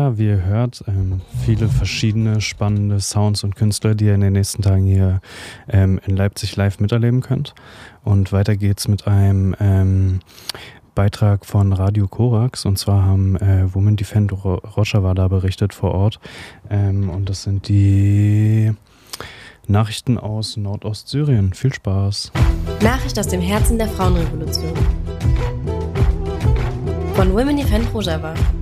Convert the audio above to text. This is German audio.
Ja, wie ihr hört, viele verschiedene spannende Sounds und Künstler, die ihr in den nächsten Tagen hier in Leipzig live miterleben könnt. Und weiter geht's mit einem Beitrag von Radio Korax. Und zwar haben Women Defend Rojava da berichtet vor Ort. Und das sind die Nachrichten aus Nordostsyrien. Viel Spaß. Nachricht aus dem Herzen der Frauenrevolution. Von Women Defend Rojava.